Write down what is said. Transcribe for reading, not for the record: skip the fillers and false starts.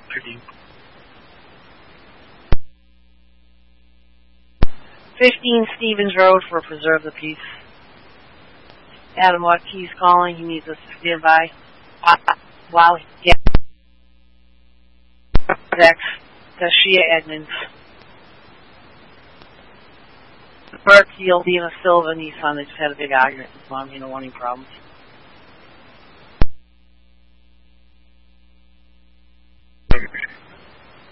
13. 15 Stevens Road for Preserve the Peace. Adam Watkey's calling. He needs us to stand by while he gets Tashia Edmonds. Bert Yildina Silva Nissan, they just had a big argument with Mom, warning problems.